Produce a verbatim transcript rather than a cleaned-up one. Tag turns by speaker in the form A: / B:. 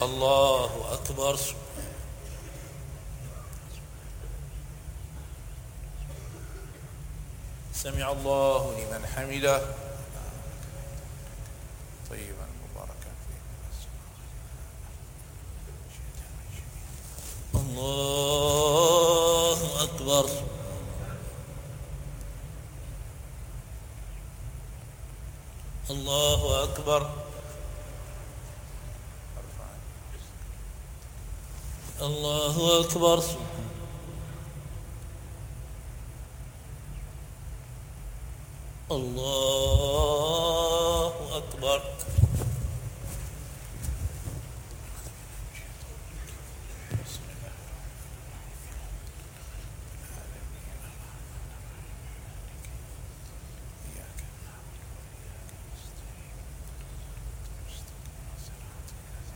A: الله أكبر. سمع الله لمن حمده. طيبا مباركا فيه. الله أكبر. الله أكبر. الله أكبر. الله